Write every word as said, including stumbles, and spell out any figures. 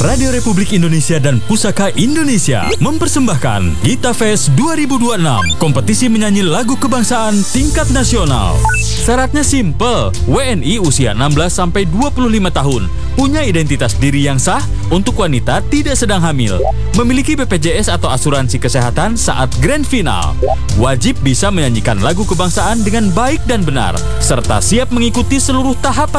Radio Republik Indonesia dan Pusaka Indonesia mempersembahkan Gita Fest dua ribu dua puluh enam, kompetisi menyanyi lagu kebangsaan tingkat nasional. Syaratnya simple, W N I usia enam belas sampai dua puluh lima tahun, punya identitas diri yang sah, untuk wanita tidak sedang hamil, memiliki B P J S atau asuransi kesehatan saat grand final, wajib bisa menyanyikan lagu kebangsaan dengan baik dan benar, serta siap mengikuti seluruh tahapan